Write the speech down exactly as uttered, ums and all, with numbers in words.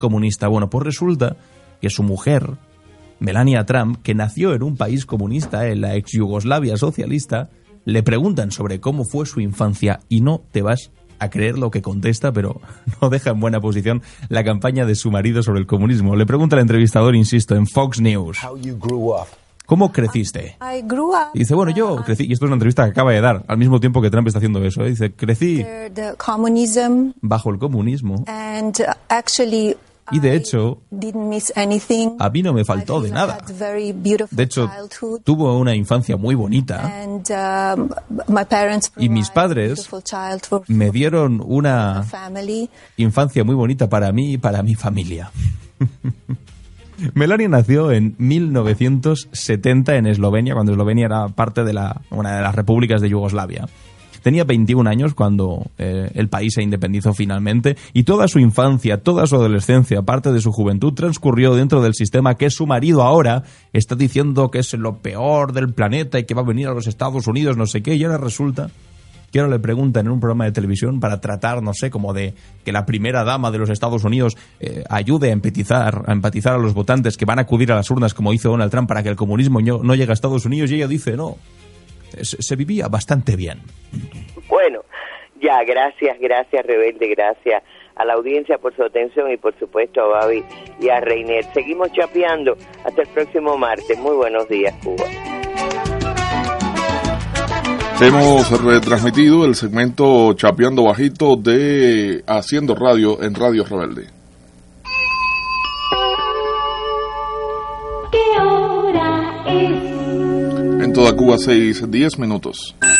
comunista. Bueno, pues resulta que su mujer, Melania Trump, que nació en un país comunista, en la ex Yugoslavia socialista, le preguntan sobre cómo fue su infancia y no te vas a creer lo que contesta, pero no deja en buena posición la campaña de su marido sobre el comunismo. Le pregunta al entrevistador, insisto, en Fox News: ¿cómo creciste? Y dice, bueno, yo crecí, y esto es una entrevista que acaba de dar, al mismo tiempo que Trump está haciendo eso, ¿eh? Dice, crecí bajo el comunismo, y de hecho, a mí no me faltó de nada. De hecho, tuvo una infancia muy bonita, y mis padres me dieron una infancia muy bonita para mí y para mi familia. Melania nació en mil novecientos setenta en Eslovenia, cuando Eslovenia era parte de la, una de las repúblicas de Yugoslavia. Tenía veintiún años cuando eh, el país se independizó finalmente, y toda su infancia, toda su adolescencia, parte de su juventud transcurrió dentro del sistema que su marido ahora está diciendo que es lo peor del planeta y que va a venir a los Estados Unidos, no sé qué, y ahora resulta que ahora le preguntan en un programa de televisión para tratar, no sé, como de que la primera dama de los Estados Unidos eh, ayude a empatizar, a empatizar a los votantes que van a acudir a las urnas, como hizo Donald Trump, para que el comunismo no, no llegue a Estados Unidos, y ella dice, no, se, se vivía bastante bien. Bueno, ya, gracias, gracias Rebelde, gracias a la audiencia por su atención y por supuesto a Babi y a Reiner. Seguimos chapeando hasta el próximo martes. Muy buenos días, Cuba. Hemos retransmitido el segmento Chapeando Bajito de Haciendo Radio en Radio Rebelde. ¿Qué hora es? En toda Cuba, seis, diez minutos.